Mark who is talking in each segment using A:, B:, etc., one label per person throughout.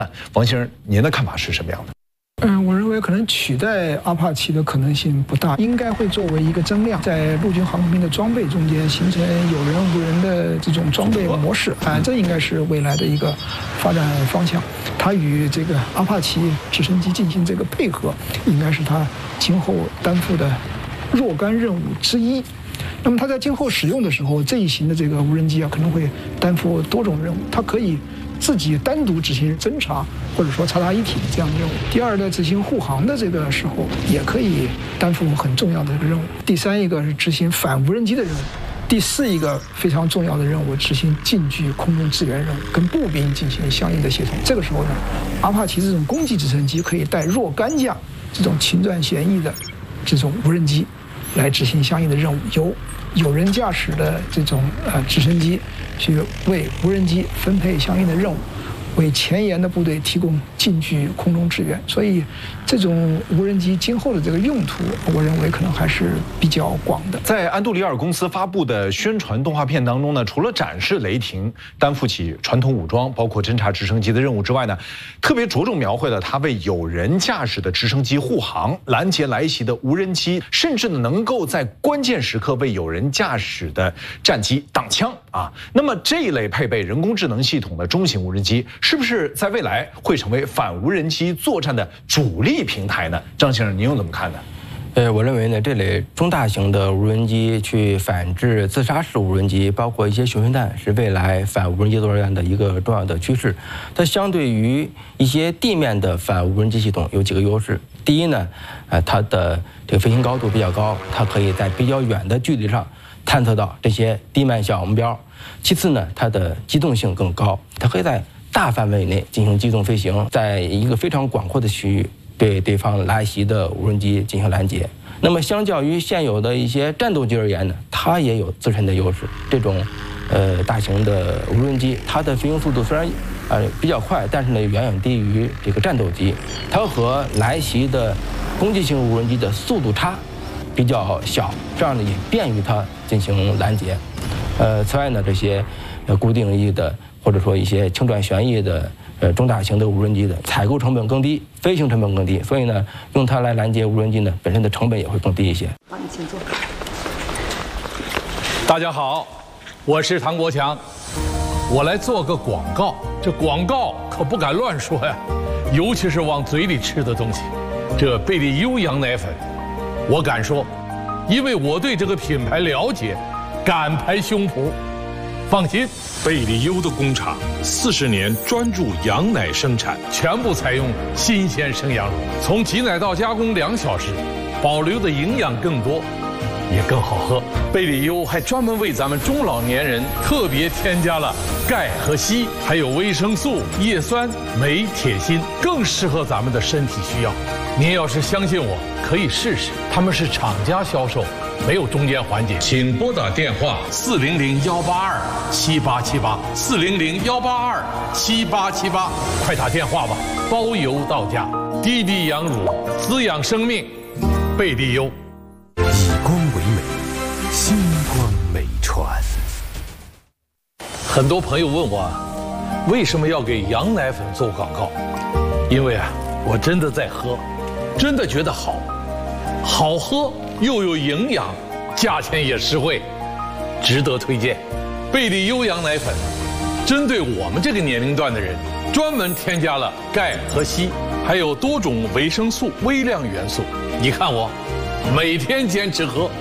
A: 王先生，您的看法是什么样的？
B: 我认为可能取代阿帕奇的可能性不大，应该会作为一个增量，在陆军航空兵的装备中间形成有人无人的这种装备模式这应该是未来的一个发展方向。它与这个阿帕奇直升机进行这个配合，应该是它今后担负的若干任务之一。那么它在今后使用的时候，这一型的这个无人机可能会担负多种任务，它可以自己单独执行侦察或者说察察一体的这样的任务。第二呢，执行护航的这个时候也可以担负很重要的这个任务。第三一个是执行反无人机的任务。第四一个非常重要的任务，执行近距空中支援任务，跟步兵进行相应的协同。这个时候呢，阿帕奇这种攻击直升机可以带若干架这种勤转协议的这种无人机来执行相应的任务，由有人驾驶的这种直升机去为无人机分配相应的任务，为前沿的部队提供近距空中支援。所以这种无人机今后的这个用途，我认为可能还是比较广的。
A: 在安杜利尔公司发布的宣传动画片当中呢，除了展示雷霆担负起传统武装包括侦察直升机的任务之外呢，特别着重描绘了它为有人驾驶的直升机护航、拦截来袭的无人机，甚至呢能够在关键时刻为有人驾驶的战机挡枪那么这一类配备人工智能系统的中型无人机，是不是在未来会成为反无人机作战的主力平台呢？张先生，您又怎么看呢？
C: 我认为呢，这类中大型的无人机去反制自杀式无人机，包括一些手榴弹，是未来反无人机作战的一个重要的趋势。它相对于一些地面的反无人机系统有几个优势。第一呢，它的这个飞行高度比较高，它可以在比较远的距离上探测到这些地面小目标。其次呢，它的机动性更高，它可以在大范围内进行机动飞行，在一个非常广阔的区域对对方来袭的无人机进行拦截。那么相较于现有的一些战斗机而言呢，它也有自身的优势。这种大型的无人机，它的飞行速度虽然比较快，但是呢远远低于这个战斗机。它和来袭的攻击型无人机的速度差比较小，这样呢也便于它进行拦截。此外呢，这些固定翼的或者说一些轻转旋翼的中大型的无人机的采购成本更低，飞行成本更低，所以呢，用它来拦截无人机呢，本身的成本也会更低一些。
D: 好，你请坐。
E: 大家好，我是唐国强，我来做个广告。这广告可不敢乱说呀，尤其是往嘴里吃的东西。这贝利优羊奶粉，我敢说，因为我对这个品牌了解，敢拍胸脯。放心，
F: 贝利优的工厂40年专注羊奶生产，
E: 全部采用新鲜生羊乳，从挤奶到加工2小时，保留的营养更多，也更好喝。贝利优还专门为咱们中老年人特别添加了钙和硒，还有维生素、叶酸、镁、铁、锌，更适合咱们的身体需要。您要是相信我，可以试试，他们是厂家销售，没有中间环节。请拨打电话400-182-7878，400-182-7878，快打电话吧，包邮到家。滴滴羊乳，滋养生命，贝利优。
G: 以光为美，星光美传。
E: 很多朋友问我，为什么要给羊奶粉做广告？因为我真的在喝，真的觉得好喝又有营养，价钱也实惠，值得推荐。贝利优羊奶粉针对我们这个年龄段的人，专门添加了钙和硒，还有多种维生素、微量元素。你看我每天坚持喝。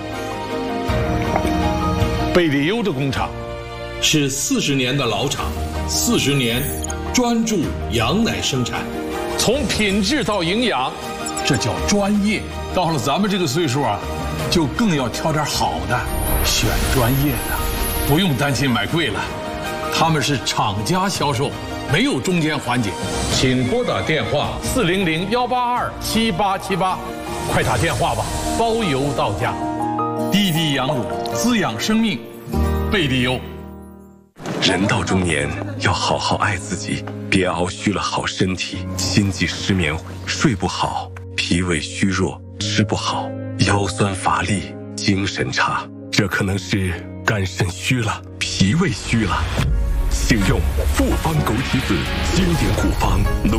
E: 贝利优的工厂是40年的老厂，40年专注羊奶生产，从品质到营养，这叫专业。到了咱们这个岁数就更要挑点好的，选专业的，不用担心买贵了。他们是厂家销售，没有中间环节。请拨打电话400-182-7878，快打电话吧，包邮到家。滴滴羊乳，滋养生命，贝利优。
G: 人到中年要好好爱自己，别熬虚了好身体，心悸失眠，睡不好，脾胃虚弱，吃不好，腰酸乏力，精神差，这可能是肝肾虚了，脾胃虚了。 请用复方枸杞子，经典古方。